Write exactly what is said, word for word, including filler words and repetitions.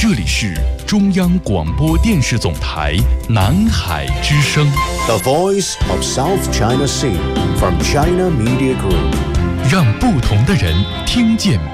这里是中央广播电视总台南海之声 The Voice of South China Sea from China Media Group， 让不同的人听见